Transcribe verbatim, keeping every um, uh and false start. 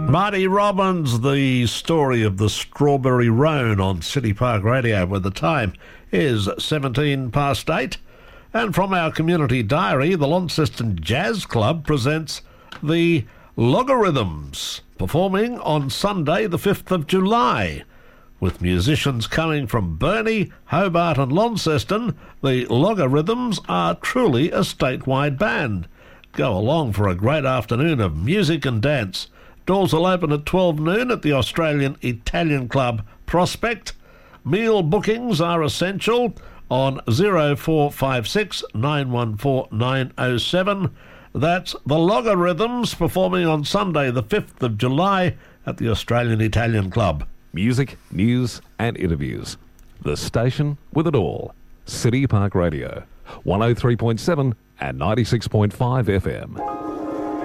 Marty Robbins, the story of the Strawberry Roan on City Park Radio, where the time is seventeen past eight. And from our community diary, the Launceston Jazz Club presents the Logarithms, performing on Sunday the fifth of July. With musicians coming from Burnie, Hobart and Launceston, the Logarithms are truly a statewide band. Go along for a great afternoon of music and dance. Doors will open at twelve noon at the Australian Italian Club Prospect. Meal bookings are essential on zero four five six nine one four nine oh seven. That's the Logarithms performing on Sunday the fifth of July at the Australian Italian Club. Music, news and interviews. The station with it all. City Park Radio, one oh three point seven and ninety-six point five F M.